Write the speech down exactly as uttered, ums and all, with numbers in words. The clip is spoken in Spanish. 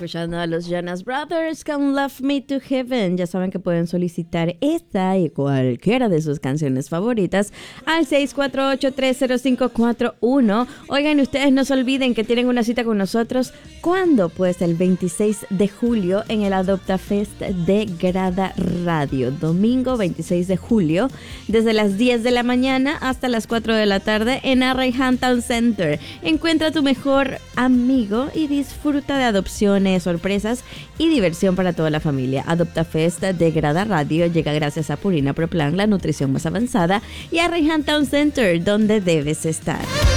escuchando a los Jonas Brothers con Love Me to Heaven. Ya saben que pueden solicitar esta y cualquiera de sus canciones favoritas al seis cuatro ocho, tres cero cinco cuatro uno. Oigan, ustedes no se olviden que tienen una cita con nosotros. ¿Cuándo? Pues el veintiséis de julio en el Adopta Fest de Grada Radio. Domingo veintiséis de julio, desde las diez de la mañana hasta las cuatro de la tarde en Arrayhan Town Center. Encuentra a tu mejor amigo y disfruta de adopciones, sorpresas y diversión para toda la familia. Adopta Fest de Grada Radio llega gracias a Purina Pro Plan, la nutrición más avanzada, y a Arrayhan Town Center, donde debes estar.